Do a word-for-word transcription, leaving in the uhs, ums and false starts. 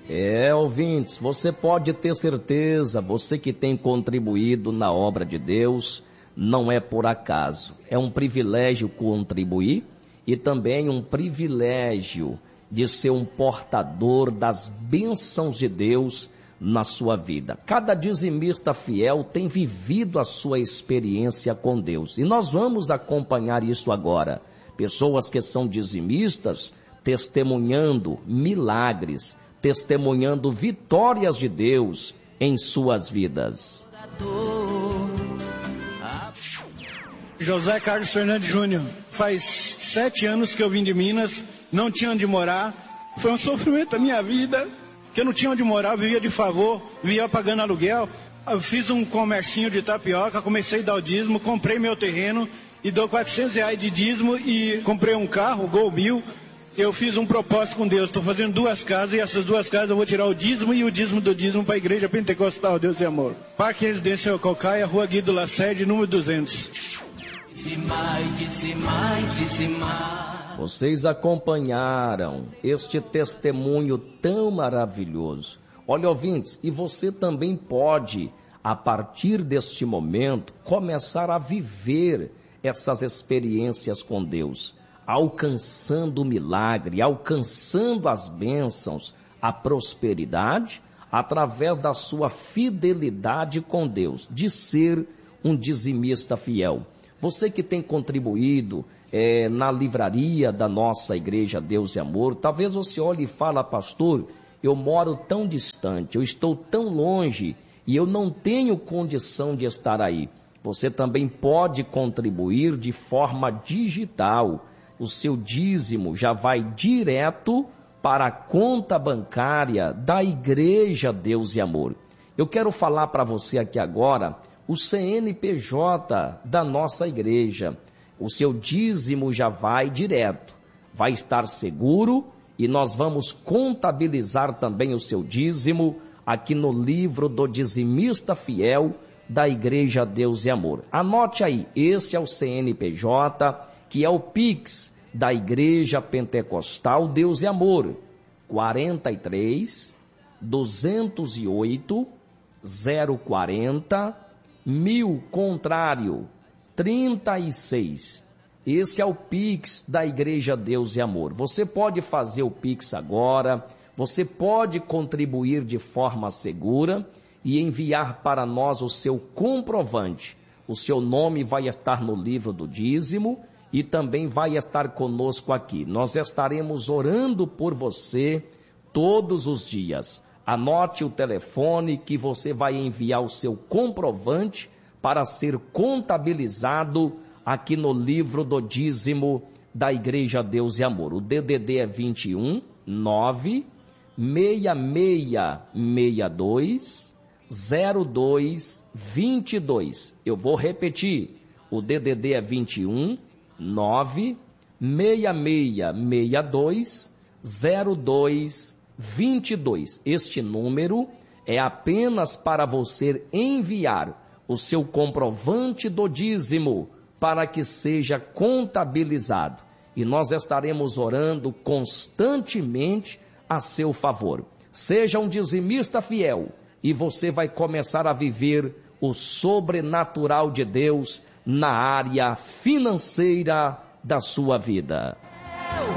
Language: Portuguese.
É, ouvintes, você pode ter certeza, você que tem contribuído na obra de Deus, não é por acaso. É um privilégio contribuir e também um privilégio de ser um portador das bênçãos de Deus na sua vida. Cada dizimista fiel tem vivido a sua experiência com Deus. E nós vamos acompanhar isso agora. Pessoas que são dizimistas testemunhando milagres, testemunhando vitórias de Deus em suas vidas. José Carlos Fernandes Júnior, faz sete anos que eu vim de Minas, não tinha onde morar, foi um sofrimento a minha vida, que eu não tinha onde morar, eu vivia de favor, vivia pagando aluguel, eu fiz um comercinho de tapioca, comecei a dar o dízimo, comprei meu terreno e dou quatrocentos reais de dízimo e comprei um carro, Gol Mil. Eu fiz um propósito com Deus, estou fazendo duas casas e essas duas casas eu vou tirar o dízimo e o dízimo do dízimo para a Igreja Pentecostal Deus e Amor. Parque Residência Calcaia, Rua Guido Lacerda, número duzentos. Vocês acompanharam este testemunho tão maravilhoso. Olha, ouvintes, e você também pode, a partir deste momento, começar a viver essas experiências com Deus, alcançando o milagre, alcançando as bênçãos, a prosperidade, através da sua fidelidade com Deus, de ser um dizimista fiel. Você que tem contribuído é, na livraria da nossa Igreja Deus e Amor, talvez você olhe e fale, pastor, eu moro tão distante, eu estou tão longe e eu não tenho condição de estar aí. Você também pode contribuir de forma digital. O seu dízimo já vai direto para a conta bancária da Igreja Deus e Amor. Eu quero falar para você aqui agora o C N P J da nossa igreja. O seu dízimo já vai direto, vai estar seguro e nós vamos contabilizar também o seu dízimo aqui no livro do dizimista fiel da Igreja Deus e Amor. Anote aí, esse é o C N P J, que é o Pix da Igreja Pentecostal Deus e Amor, quarenta e três, duzentos e oito, zero quarenta, mil, contrário, trinta e seis. Esse é o Pix da Igreja Deus e Amor. Você pode fazer o Pix agora, você pode contribuir de forma segura e enviar para nós o seu comprovante. O seu nome vai estar no livro do dízimo e também vai estar conosco aqui. Nós estaremos orando por você todos os dias. Anote o telefone que você vai enviar o seu comprovante para ser contabilizado aqui no livro do dízimo da Igreja Deus e Amor. O D D D é vinte e um, nove, seis seis seis dois, zero dois, vinte e dois. Eu vou repetir. O D D D é vinte e um, nove, seis seis seis dois, zero dois, vinte e dois. Este número é apenas para você enviar o seu comprovante do dízimo para que seja contabilizado. E nós estaremos orando constantemente a seu favor. Seja um dizimista fiel e você vai começar a viver o sobrenatural de Deus na área financeira da sua vida.